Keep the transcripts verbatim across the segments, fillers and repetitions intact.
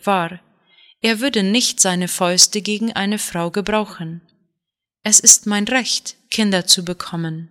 war. Er würde nicht seine Fäuste gegen eine Frau gebrauchen. Es ist mein Recht, Kinder zu bekommen.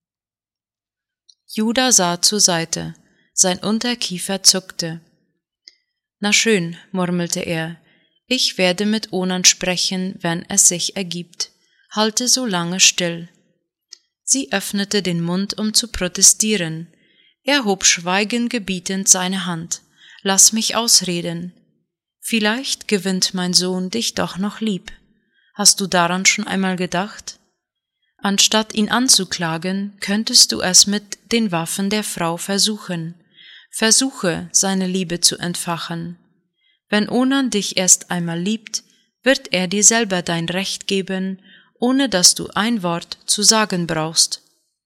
Judah sah zur Seite, sein Unterkiefer zuckte. »Na schön«, murmelte er, »ich werde mit Onan sprechen, wenn es sich ergibt. Halte so lange still.« Sie öffnete den Mund, um zu protestieren. Er hob schweigend gebietend seine Hand. »Lass mich ausreden. Vielleicht gewinnt mein Sohn dich doch noch lieb. Hast du daran schon einmal gedacht? Anstatt ihn anzuklagen, könntest du es mit den Waffen der Frau versuchen. Versuche, seine Liebe zu entfachen. Wenn Onan dich erst einmal liebt, wird er dir selber dein Recht geben, ohne dass du ein Wort zu sagen brauchst.«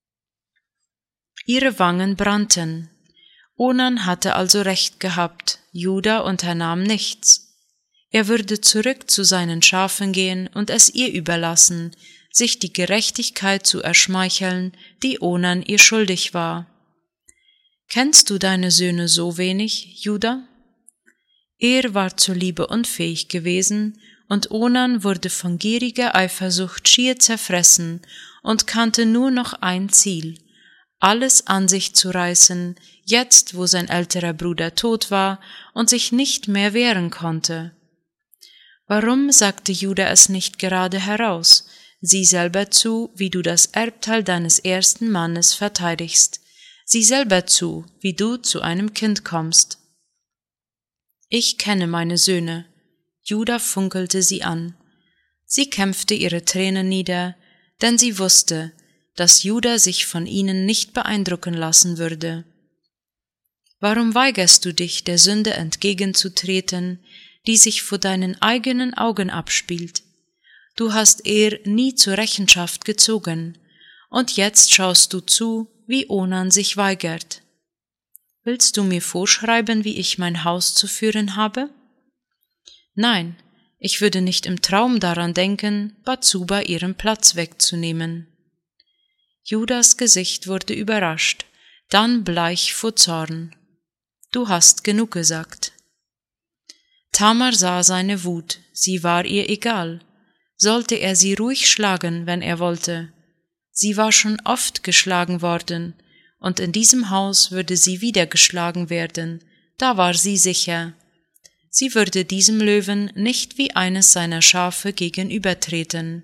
Ihre Wangen brannten. Onan hatte also recht gehabt, Judah unternahm nichts. Er würde zurück zu seinen Schafen gehen und es ihr überlassen, sich die Gerechtigkeit zu erschmeicheln, die Onan ihr schuldig war. »Kennst du deine Söhne so wenig, Judah?« Er war zur Liebe unfähig gewesen, und Onan wurde von gieriger Eifersucht schier zerfressen und kannte nur noch ein Ziel: alles an sich zu reißen, jetzt wo sein älterer Bruder tot war und sich nicht mehr wehren konnte. Warum sagte Judah es nicht gerade heraus? Sieh selber zu, wie du das Erbteil deines ersten Mannes verteidigst. Sieh selber zu, wie du zu einem Kind kommst. Ich kenne meine Söhne. Judah funkelte sie an. Sie kämpfte ihre Tränen nieder, denn sie wusste, dass Judah sich von ihnen nicht beeindrucken lassen würde. Warum weigerst du dich, der Sünde entgegenzutreten, die sich vor deinen eigenen Augen abspielt? Du hast er nie zur Rechenschaft gezogen, und jetzt schaust du zu, wie Onan sich weigert. Willst du mir vorschreiben, wie ich mein Haus zu führen habe? Nein, ich würde nicht im Traum daran denken, Batsuba ihren Platz wegzunehmen. Judas Gesicht wurde überrascht, dann bleich vor Zorn. Du hast genug gesagt. Tamar sah seine Wut, sie war ihr egal. Sollte er sie ruhig schlagen, wenn er wollte? Sie war schon oft geschlagen worden, und in diesem Haus würde sie wieder geschlagen werden, da war sie sicher. Sie würde diesem Löwen nicht wie eines seiner Schafe gegenübertreten.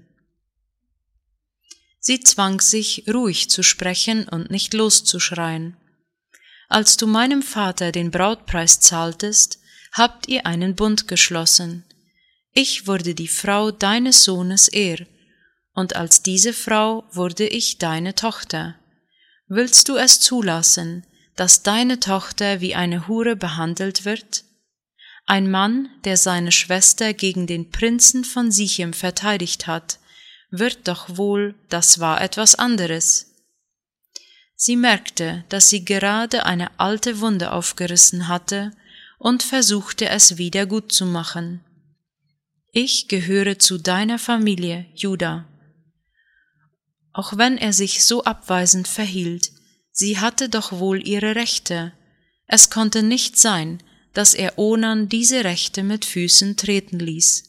Sie zwang sich, ruhig zu sprechen und nicht loszuschreien. Als du meinem Vater den Brautpreis zahltest, habt ihr einen Bund geschlossen. Ich wurde die Frau deines Sohnes Er, und als diese Frau wurde ich deine Tochter. Willst du es zulassen, dass deine Tochter wie eine Hure behandelt wird? Ein Mann, der seine Schwester gegen den Prinzen von Sichem verteidigt hat, wird doch wohl, das war etwas anderes. Sie merkte, dass sie gerade eine alte Wunde aufgerissen hatte und versuchte es wieder gut zu machen. Ich gehöre zu deiner Familie, Judah. Auch wenn er sich so abweisend verhielt, sie hatte doch wohl ihre Rechte. Es konnte nicht sein, dass er Onan diese Rechte mit Füßen treten ließ.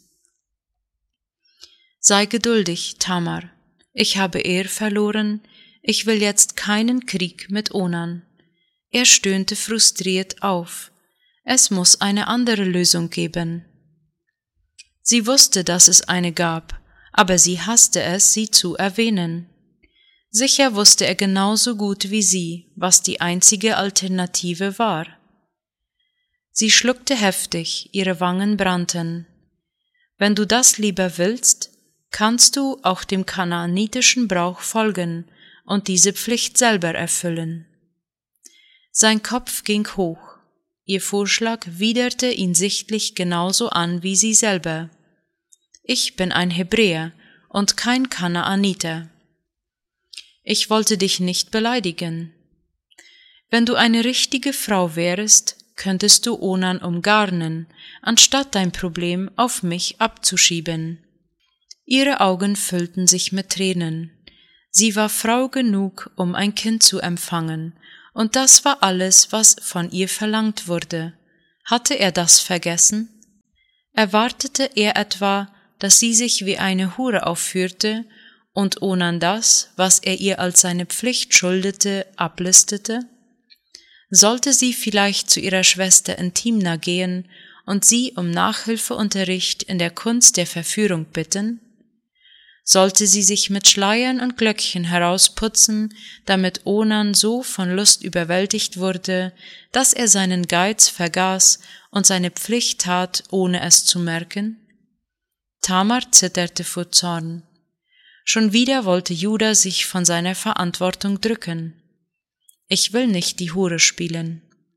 Sei geduldig, Tamar. Ich habe Er verloren, ich will jetzt keinen Krieg mit Onan. Er stöhnte frustriert auf. Es muss eine andere Lösung geben. Sie wusste, dass es eine gab, aber sie hasste es, sie zu erwähnen. Sicher wusste er genauso gut wie sie, was die einzige Alternative war. Sie schluckte heftig, ihre Wangen brannten. Wenn du das lieber willst, kannst du auch dem kanaanitischen Brauch folgen und diese Pflicht selber erfüllen. Sein Kopf ging hoch. Ihr Vorschlag widerte ihn sichtlich genauso an wie sie selber. Ich bin ein Hebräer und kein Kanaaniter. Ich wollte dich nicht beleidigen. Wenn du eine richtige Frau wärest, könntest du Onan umgarnen, anstatt dein Problem auf mich abzuschieben. Ihre Augen füllten sich mit Tränen. Sie war Frau genug, um ein Kind zu empfangen, und das war alles, was von ihr verlangt wurde. Hatte er das vergessen? Erwartete er etwa, dass sie sich wie eine Hure aufführte und Onan das, was er ihr als seine Pflicht schuldete, ablistete? Sollte sie vielleicht zu ihrer Schwester in Timna gehen und sie um Nachhilfeunterricht in der Kunst der Verführung bitten? Sollte sie sich mit Schleiern und Glöckchen herausputzen, damit Onan so von Lust überwältigt wurde, dass er seinen Geiz vergaß und seine Pflicht tat, ohne es zu merken? Tamar zitterte vor Zorn. Schon wieder wollte Juda sich von seiner Verantwortung drücken. Ich will nicht die Hure spielen.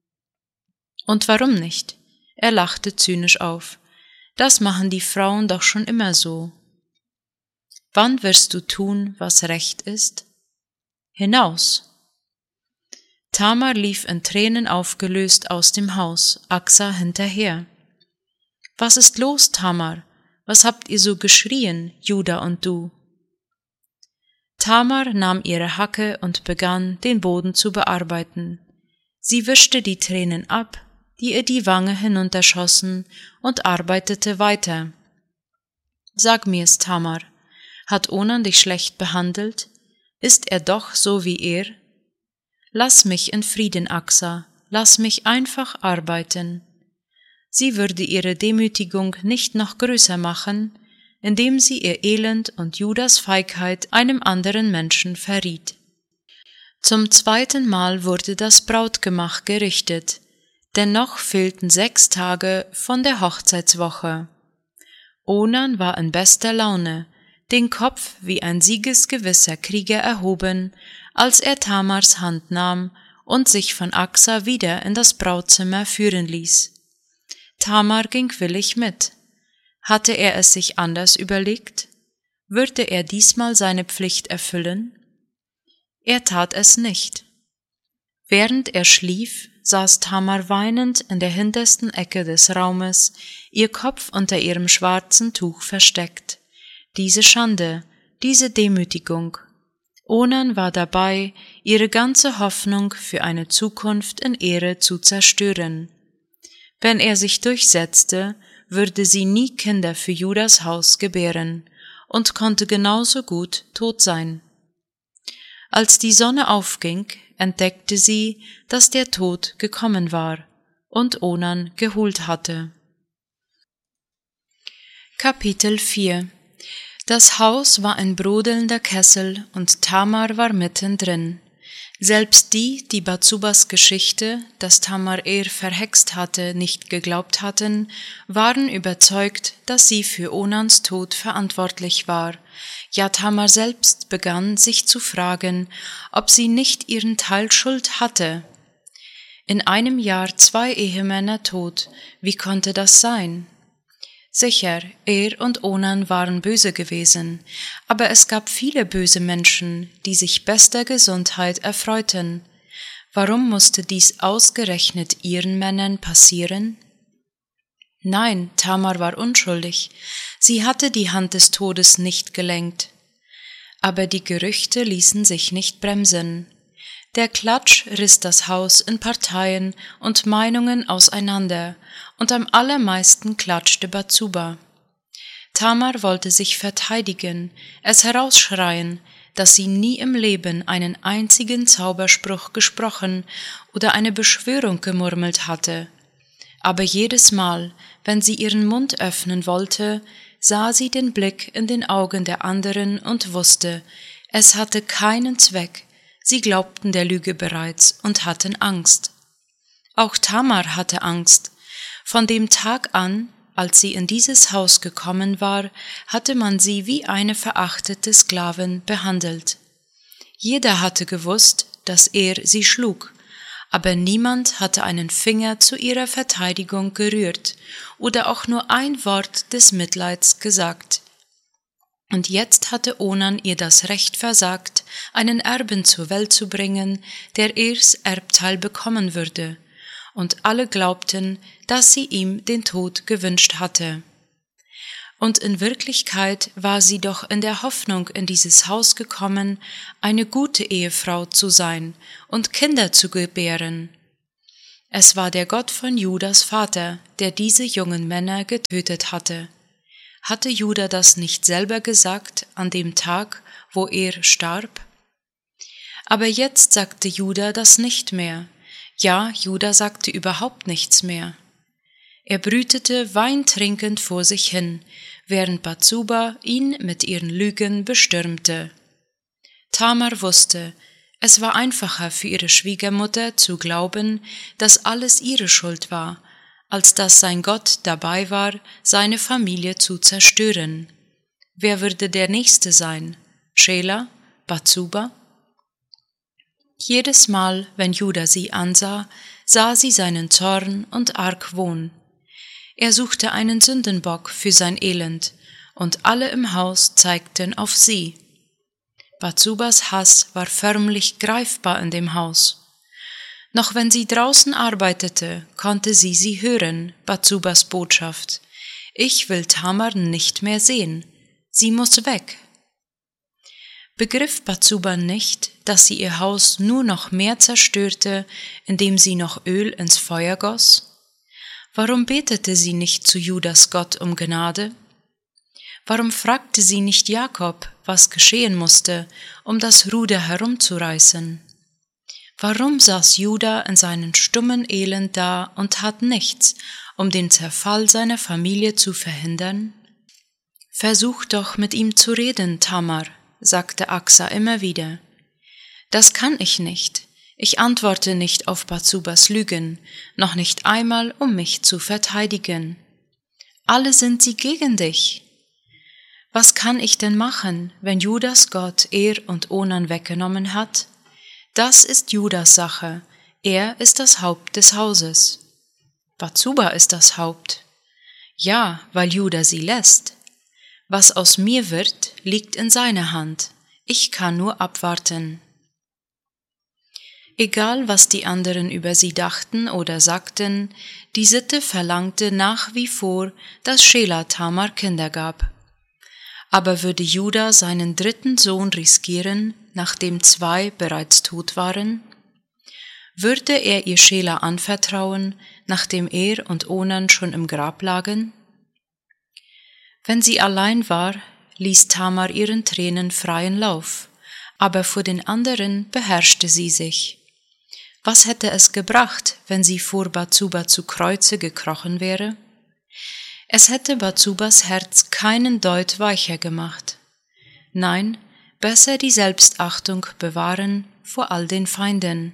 Und warum nicht? Er lachte zynisch auf. Das machen die Frauen doch schon immer so. Wann wirst du tun, was recht ist? Hinaus! Tamar lief in Tränen aufgelöst aus dem Haus, Axa hinterher. Was ist los, Tamar? Was habt ihr so geschrien, Juda und du? Tamar nahm ihre Hacke und begann, den Boden zu bearbeiten. Sie wischte die Tränen ab, die ihr die Wange hinunterschossen, und arbeitete weiter. Sag mir's, Tamar, hat Onan dich schlecht behandelt? Ist er doch so wie er? Lass mich in Frieden, Axa, lass mich einfach arbeiten. Sie würde ihre Demütigung nicht noch größer machen, indem sie ihr Elend und Judas Feigheit einem anderen Menschen verriet. Zum zweiten Mal wurde das Brautgemach gerichtet, denn noch fehlten sechs Tage von der Hochzeitswoche. Onan war in bester Laune, den Kopf wie ein siegesgewisser Krieger erhoben, als er Tamars Hand nahm und sich von Axa wieder in das Brautzimmer führen ließ. Tamar ging willig mit. Hatte er es sich anders überlegt? Würde er diesmal seine Pflicht erfüllen? Er tat es nicht. Während er schlief, saß Tamar weinend in der hintersten Ecke des Raumes, ihr Kopf unter ihrem schwarzen Tuch versteckt. Diese Schande, diese Demütigung. Onan war dabei, ihre ganze Hoffnung für eine Zukunft in Ehre zu zerstören. Wenn er sich durchsetzte, würde sie nie Kinder für Judas Haus gebären und konnte genauso gut tot sein. Als die Sonne aufging, entdeckte sie, dass der Tod gekommen war und Onan geholt hatte. Kapitel vier. Das Haus war ein brodelnder Kessel und Tamar war mittendrin. Selbst die, die Batsubas Geschichte, dass Tamar er verhext hatte, nicht geglaubt hatten, waren überzeugt, dass sie für Onans Tod verantwortlich war. Ja, Tamar selbst begann, sich zu fragen, ob sie nicht ihren Teil Schuld hatte. In einem Jahr zwei Ehemänner tot, wie konnte das sein? Sicher, er und Onan waren böse gewesen, aber es gab viele böse Menschen, die sich bester Gesundheit erfreuten. Warum musste dies ausgerechnet ihren Männern passieren? Nein, Tamar war unschuldig, sie hatte die Hand des Todes nicht gelenkt. Aber die Gerüchte ließen sich nicht bremsen. Der Klatsch riss das Haus in Parteien und Meinungen auseinander, und am allermeisten klatschte Batsuba. Tamar wollte sich verteidigen, es herausschreien, dass sie nie im Leben einen einzigen Zauberspruch gesprochen oder eine Beschwörung gemurmelt hatte. Aber jedes Mal, wenn sie ihren Mund öffnen wollte, sah sie den Blick in den Augen der anderen und wusste, es hatte keinen Zweck, sie glaubten der Lüge bereits und hatten Angst. Auch Tamar hatte Angst. Von dem Tag an, als sie in dieses Haus gekommen war, hatte man sie wie eine verachtete Sklavin behandelt. Jeder hatte gewusst, dass er sie schlug, aber niemand hatte einen Finger zu ihrer Verteidigung gerührt oder auch nur ein Wort des Mitleids gesagt. Und jetzt hatte Onan ihr das Recht versagt, einen Erben zur Welt zu bringen, der ihrs Erbteil bekommen würde, und alle glaubten, dass sie ihm den Tod gewünscht hatte. Und in Wirklichkeit war sie doch in der Hoffnung in dieses Haus gekommen, eine gute Ehefrau zu sein und Kinder zu gebären. Es war der Gott von Judas Vater, der diese jungen Männer getötet hatte. Hatte Juda das nicht selber gesagt an dem Tag, wo er starb? Aber jetzt sagte Juda das nicht mehr. Ja, Juda sagte überhaupt nichts mehr. Er brütete weintrinkend vor sich hin, während Bathsuba ihn mit ihren Lügen bestürmte. Tamar wusste, es war einfacher für ihre Schwiegermutter zu glauben, dass alles ihre Schuld war, als dass sein Gott dabei war, seine Familie zu zerstören. Wer würde der Nächste sein? Schela? Bathsuba? Jedes Mal, wenn Juda sie ansah, sah sie seinen Zorn und Argwohn. Er suchte einen Sündenbock für sein Elend, und alle im Haus zeigten auf sie. Bathsubas Hass war förmlich greifbar in dem Haus. Noch wenn sie draußen arbeitete, konnte sie sie hören, Bathsubas Botschaft: Ich will Tamar nicht mehr sehen, sie muss weg. Begriff Bathsuba nicht, dass sie ihr Haus nur noch mehr zerstörte, indem sie noch Öl ins Feuer goss? Warum betete sie nicht zu Judas Gott um Gnade? Warum fragte sie nicht Jakob, was geschehen musste, um das Ruder herumzureißen? Warum saß Juda in seinem stummen Elend da und tat nichts, um den Zerfall seiner Familie zu verhindern? Versuch doch mit ihm zu reden, Tamar, sagte Axa immer wieder. Das kann ich nicht. Ich antworte nicht auf Bathsubas Lügen, noch nicht einmal, um mich zu verteidigen. Alle sind sie gegen dich. Was kann ich denn machen, wenn Judas Gott Er und Onan weggenommen hat? Das ist Judas Sache. Er ist das Haupt des Hauses. Bathsuba ist das Haupt. Ja, weil Juda sie lässt. Was aus mir wird, liegt in seiner Hand. Ich kann nur abwarten. Egal, was die anderen über sie dachten oder sagten, die Sitte verlangte nach wie vor, dass Schela Tamar Kinder gab. Aber würde Juda seinen dritten Sohn riskieren, nachdem zwei bereits tot waren? Würde er ihr Schela anvertrauen, nachdem er und Onan schon im Grab lagen? Wenn sie allein war, ließ Tamar ihren Tränen freien Lauf, aber vor den anderen beherrschte sie sich. Was hätte es gebracht, wenn sie vor Bathsuba zu Kreuze gekrochen wäre? Es hätte Bathsubas Herz keinen Deut weicher gemacht. Nein, besser die Selbstachtung bewahren vor all den Feinden.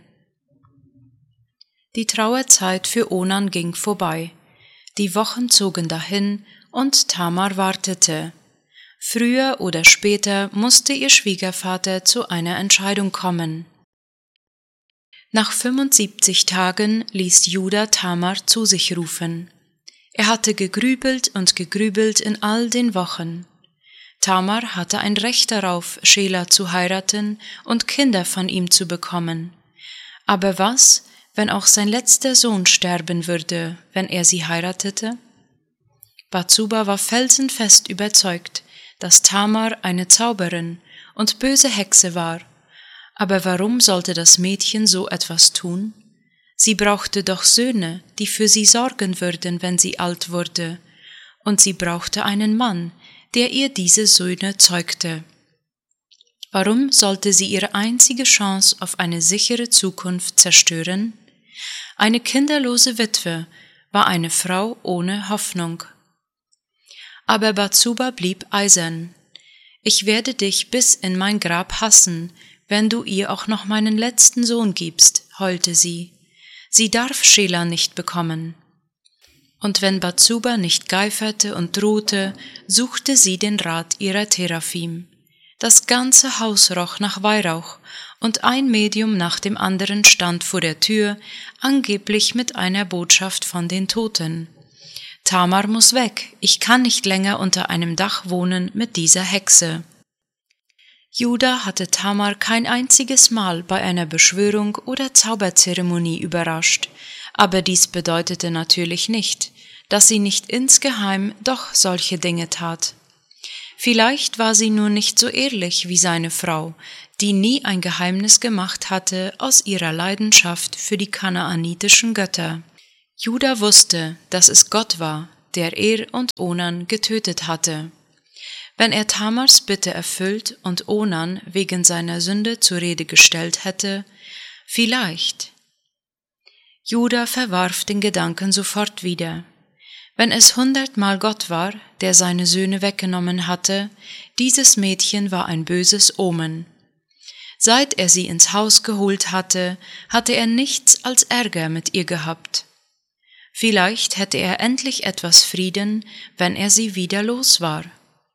Die Trauerzeit für Onan ging vorbei. Die Wochen zogen dahin und Tamar wartete. Früher oder später musste ihr Schwiegervater zu einer Entscheidung kommen. Nach fünfundsiebzig Tagen ließ Juda Tamar zu sich rufen. Er hatte gegrübelt und gegrübelt in all den Wochen. Tamar hatte ein Recht darauf, Schela zu heiraten und Kinder von ihm zu bekommen. Aber was, wenn auch sein letzter Sohn sterben würde, wenn er sie heiratete? Bathsuba war felsenfest überzeugt, dass Tamar eine Zauberin und böse Hexe war. Aber warum sollte das Mädchen so etwas tun? Sie brauchte doch Söhne, die für sie sorgen würden, wenn sie alt wurde, und sie brauchte einen Mann, der ihr diese Söhne zeugte. Warum sollte sie ihre einzige Chance auf eine sichere Zukunft zerstören? Eine kinderlose Witwe war eine Frau ohne Hoffnung. Aber Bathsuba blieb eisern. Ich werde dich bis in mein Grab hassen, wenn du ihr auch noch meinen letzten Sohn gibst, heulte sie. Sie darf Schela nicht bekommen. Und wenn Bathsuba nicht geiferte und drohte, suchte sie den Rat ihrer Teraphim. Das ganze Haus roch nach Weihrauch, und ein Medium nach dem anderen stand vor der Tür, angeblich mit einer Botschaft von den Toten. Tamar muss weg, ich kann nicht länger unter einem Dach wohnen mit dieser Hexe. Juda hatte Tamar kein einziges Mal bei einer Beschwörung oder Zauberzeremonie überrascht, aber dies bedeutete natürlich nicht, dass sie nicht insgeheim doch solche Dinge tat. Vielleicht war sie nur nicht so ehrlich wie seine Frau, die nie ein Geheimnis gemacht hatte aus ihrer Leidenschaft für die kanaanitischen Götter. Juda wusste, dass es Gott war, der Er und Onan getötet hatte. Wenn er Tamars Bitte erfüllt und Onan wegen seiner Sünde zur Rede gestellt hätte, vielleicht. Juda verwarf den Gedanken sofort wieder. Wenn es hundertmal Gott war, der seine Söhne weggenommen hatte, dieses Mädchen war ein böses Omen. Seit er sie ins Haus geholt hatte, hatte er nichts als Ärger mit ihr gehabt. Vielleicht hätte er endlich etwas Frieden, wenn er sie wieder los war.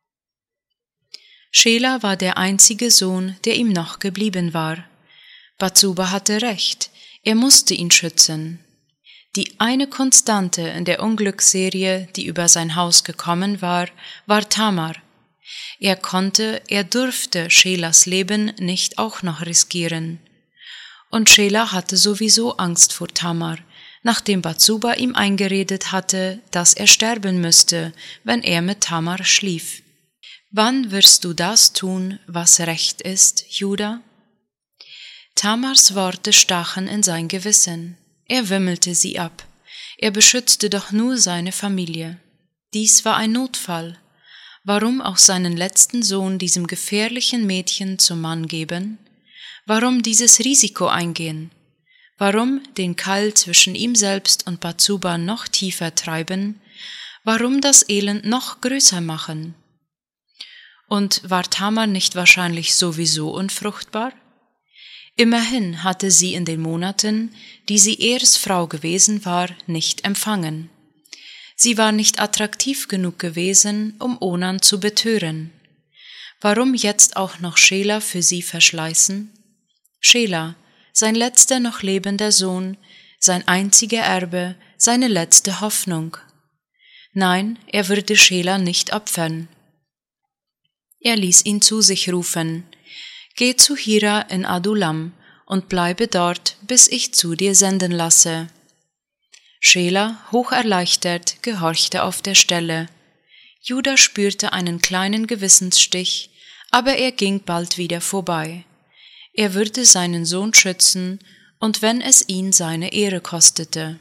Schela war der einzige Sohn, der ihm noch geblieben war. Batsuba hatte recht, er musste ihn schützen. Die eine Konstante in der Unglücksserie, die über sein Haus gekommen war, war Tamar. Er konnte, er durfte Schelas Leben nicht auch noch riskieren. Und Schela hatte sowieso Angst vor Tamar, nachdem Batsuba ihm eingeredet hatte, dass er sterben müsste, wenn er mit Tamar schlief. Wann wirst du das tun, was recht ist, Juda? Tamars Worte stachen in sein Gewissen. Er wimmelte sie ab. Er beschützte doch nur seine Familie. Dies war ein Notfall. Warum auch seinen letzten Sohn diesem gefährlichen Mädchen zum Mann geben? Warum dieses Risiko eingehen? Warum den Keil zwischen ihm selbst und Batsuba noch tiefer treiben? Warum das Elend noch größer machen? Und war Tamar nicht wahrscheinlich sowieso unfruchtbar? Immerhin hatte sie in den Monaten, die sie Ehresfrau gewesen war, nicht empfangen. Sie war nicht attraktiv genug gewesen, um Onan zu betören. Warum jetzt auch noch Schela für sie verschleißen? Schela, sein letzter noch lebender Sohn, sein einziger Erbe, seine letzte Hoffnung. Nein, er würde Schela nicht opfern. Er ließ ihn zu sich rufen: Geh zu Hira in Adulam und bleibe dort, bis ich zu dir senden lasse. Schela, hocherleichtert, gehorchte auf der Stelle. Juda spürte einen kleinen Gewissensstich, aber er ging bald wieder vorbei. Er würde seinen Sohn schützen, und wenn es ihn seine Ehre kostete.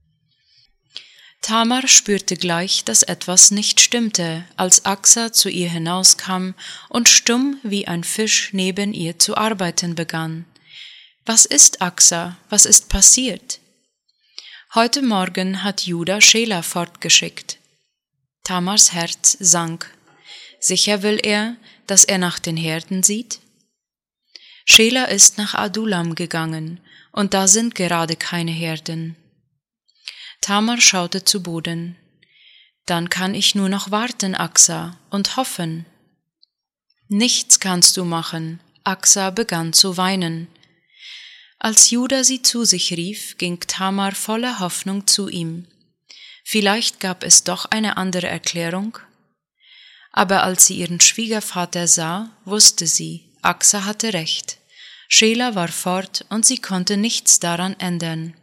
Tamar spürte gleich, dass etwas nicht stimmte, als Axa zu ihr hinauskam und stumm wie ein Fisch neben ihr zu arbeiten begann. Was ist, Axa? Was ist passiert? Heute Morgen hat Juda Schela fortgeschickt. Tamars Herz sank. Sicher will er, dass er nach den Herden sieht? Schela ist nach Adulam gegangen, und da sind gerade keine Herden. Tamar schaute zu Boden. Dann kann ich nur noch warten, Axa, und hoffen. Nichts kannst du machen. Axa begann zu weinen. Als Juda sie zu sich rief, ging Tamar voller Hoffnung zu ihm. Vielleicht gab es doch eine andere Erklärung. Aber als sie ihren Schwiegervater sah, wusste sie, Axa hatte recht. Schela war fort und sie konnte nichts daran ändern.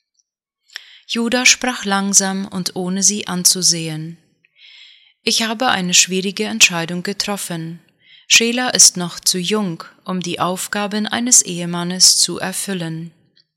Juda sprach langsam und ohne sie anzusehen. Ich habe eine schwierige Entscheidung getroffen. Schela ist noch zu jung, um die Aufgaben eines Ehemannes zu erfüllen.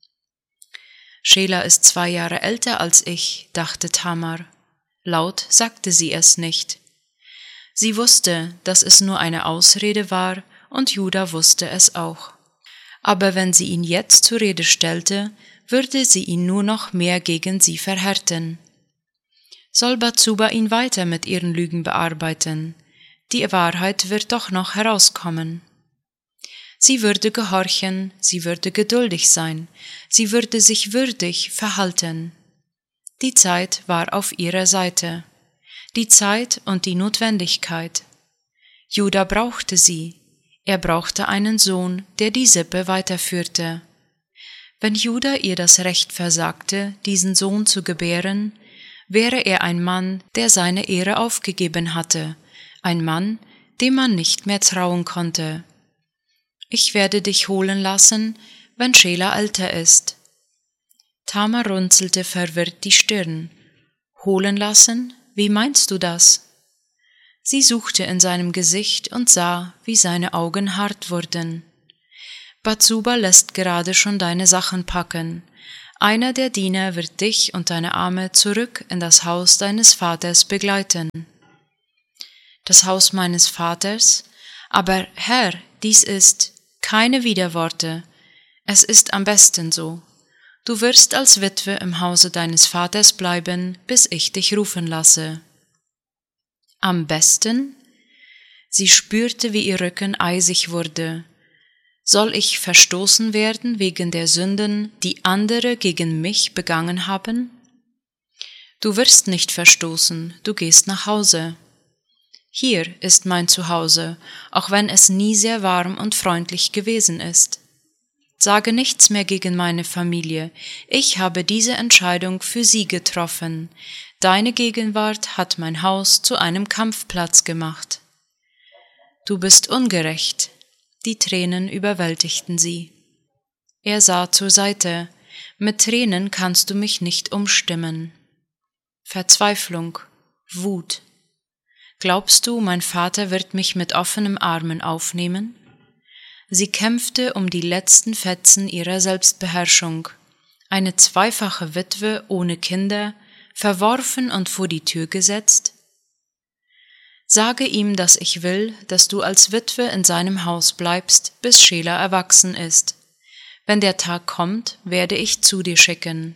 Schela ist zwei Jahre älter als ich, dachte Tamar. Laut sagte sie es nicht. Sie wusste, dass es nur eine Ausrede war, und Juda wusste es auch. Aber wenn sie ihn jetzt zur Rede stellte, würde sie ihn nur noch mehr gegen sie verhärten. Soll Batsuba ihn weiter mit ihren Lügen bearbeiten? Die Wahrheit wird doch noch herauskommen. Sie würde gehorchen, sie würde geduldig sein, sie würde sich würdig verhalten. Die Zeit war auf ihrer Seite, die Zeit und die Notwendigkeit. Juda brauchte sie, er brauchte einen Sohn, der die Sippe weiterführte. Wenn Juda ihr das Recht versagte, diesen Sohn zu gebären, wäre er ein Mann, der seine Ehre aufgegeben hatte, ein Mann, dem man nicht mehr trauen konnte. Ich werde dich holen lassen, wenn Schela älter ist. Tamar runzelte verwirrt die Stirn. Holen lassen? Wie meinst du das? Sie suchte in seinem Gesicht und sah, wie seine Augen hart wurden. Batsuba lässt gerade schon deine Sachen packen. Einer der Diener wird dich und deine Arme zurück in das Haus deines Vaters begleiten. Das Haus meines Vaters? Aber Herr, dies ist keine Widerworte. Es ist am besten so. Du wirst als Witwe im Hause deines Vaters bleiben, bis ich dich rufen lasse. Am besten? Sie spürte, wie ihr Rücken eisig wurde. Soll ich verstoßen werden wegen der Sünden, die andere gegen mich begangen haben? Du wirst nicht verstoßen, du gehst nach Hause. Hier ist mein Zuhause, auch wenn es nie sehr warm und freundlich gewesen ist. Sage nichts mehr gegen meine Familie, ich habe diese Entscheidung für sie getroffen. Deine Gegenwart hat mein Haus zu einem Kampfplatz gemacht. Du bist ungerecht. Die Tränen überwältigten sie. Er sah zur Seite. Mit Tränen kannst du mich nicht umstimmen. Verzweiflung, Wut. Glaubst du, mein Vater wird mich mit offenen Armen aufnehmen? Sie kämpfte um die letzten Fetzen ihrer Selbstbeherrschung. Eine zweifache Witwe ohne Kinder, verworfen und vor die Tür gesetzt? Sage ihm, dass ich will, dass du als Witwe in seinem Haus bleibst, bis Sheila erwachsen ist. Wenn der Tag kommt, werde ich zu dir schicken.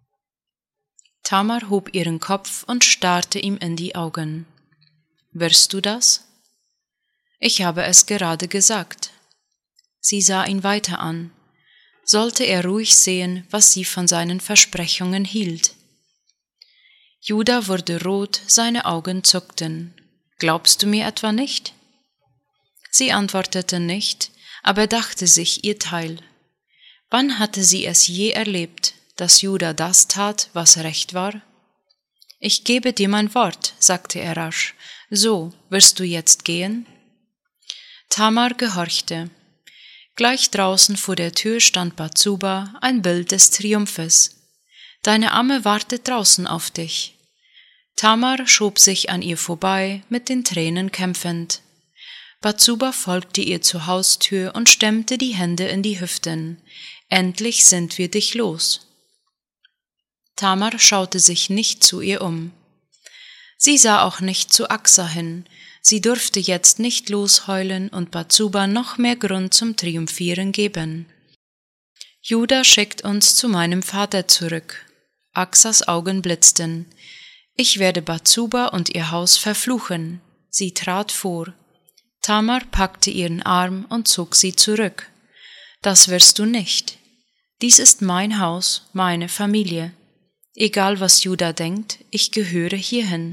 Tamar hob ihren Kopf und starrte ihm in die Augen. Wirst du das? Ich habe es gerade gesagt. Sie sah ihn weiter an. Sollte er ruhig sehen, was sie von seinen Versprechungen hielt. Judah wurde rot, seine Augen zuckten. Glaubst du mir etwa nicht? Sie antwortete nicht, aber dachte sich ihr Teil. Wann hatte sie es je erlebt, dass Judah das tat, was recht war? Ich gebe dir mein Wort, sagte er rasch. So, wirst du jetzt gehen? Tamar gehorchte. Gleich draußen vor der Tür stand Batsuba, ein Bild des Triumphes. Deine Amme wartet draußen auf dich. Tamar schob sich an ihr vorbei, mit den Tränen kämpfend. Batsuba folgte ihr zur Haustür und stemmte die Hände in die Hüften. Endlich sind wir dich los. Tamar schaute sich nicht zu ihr um. Sie sah auch nicht zu Axa hin. Sie durfte jetzt nicht losheulen und Batsuba noch mehr Grund zum Triumphieren geben. Judah schickt uns zu meinem Vater zurück. Axas Augen blitzten. Ich werde Batsuba und ihr Haus verfluchen. Sie trat vor. Tamar packte ihren Arm und zog sie zurück. Das wirst du nicht. Dies ist mein Haus, meine Familie. Egal was Judah denkt, ich gehöre hierhin.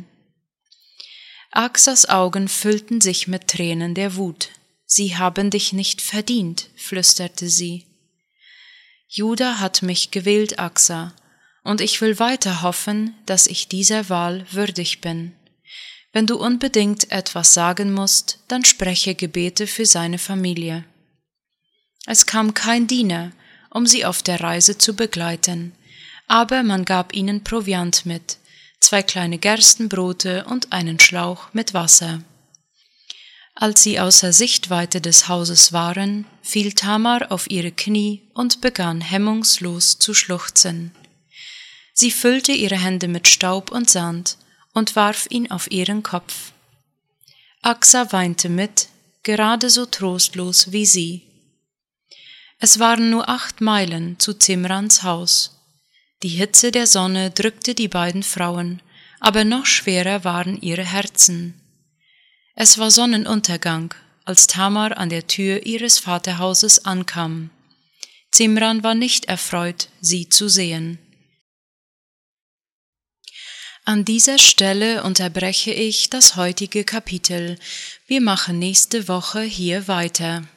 Axas Augen füllten sich mit Tränen der Wut. Sie haben dich nicht verdient, flüsterte sie. Judah hat mich gewählt, Axa, und ich will weiter hoffen, dass ich dieser Wahl würdig bin. Wenn du unbedingt etwas sagen musst, dann spreche Gebete für seine Familie. Es kam kein Diener, um sie auf der Reise zu begleiten, aber man gab ihnen Proviant mit, zwei kleine Gerstenbrote und einen Schlauch mit Wasser. Als sie außer Sichtweite des Hauses waren, fiel Tamar auf ihre Knie und begann hemmungslos zu schluchzen. Sie füllte ihre Hände mit Staub und Sand und warf ihn auf ihren Kopf. Axa weinte mit, gerade so trostlos wie sie. Es waren nur acht Meilen zu Zimrans Haus. Die Hitze der Sonne drückte die beiden Frauen, aber noch schwerer waren ihre Herzen. Es war Sonnenuntergang, als Tamar an der Tür ihres Vaterhauses ankam. Zimran war nicht erfreut, sie zu sehen. An dieser Stelle unterbreche ich das heutige Kapitel. Wir machen nächste Woche hier weiter.